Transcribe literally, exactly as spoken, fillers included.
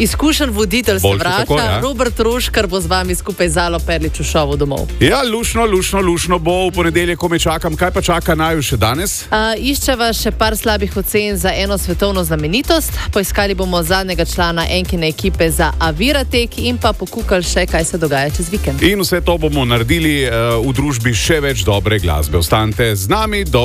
Izkušen voditelj se Boljše vrača, tako, ja. Robert Roškar bo z vami skupaj z Alo Perlič v šovu domov. Ja, lušno, lušno, lušno bo v ponedeljek, ko me čakam. Kaj pa čaka naju še danes? Uh, iščeva še par slabih ocen za eno svetovno znamenitost, poiskali bomo zadnjega člana enkine ekipe za Aviratek in pa pokukali še, kaj se dogaja čez vikend. In vse to bomo naredili uh, v družbi še več dobre glasbe. Ostanite z nami.